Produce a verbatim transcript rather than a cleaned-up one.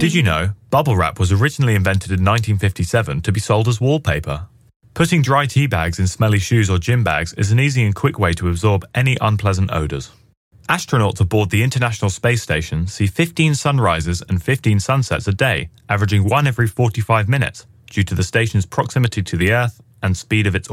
Did you know bubble wrap was originally invented in nineteen fifty-seven to be sold as wallpaper? Putting dry tea bags in smelly shoes or gym bags is an easy and quick way to absorb any unpleasant odours. Astronauts aboard the International Space Station see fifteen sunrises and fifteen sunsets a day, averaging one every forty-five minutes, due to the station's proximity to the Earth and speed of its